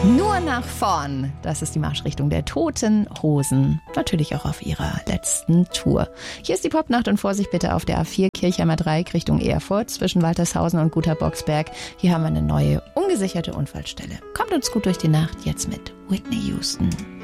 Nur nach vorn. Das ist die Marschrichtung der Toten Hosen. Natürlich auch auf ihrer letzten Tour. Hier ist die Popnacht und Vorsicht bitte auf der A4 Kirchheimer Dreieck Richtung Erfurt zwischen Waltershausen und Guter Boxberg. Hier haben wir eine neue, ungesicherte Unfallstelle. Kommt uns gut durch die Nacht, jetzt mit Whitney Houston.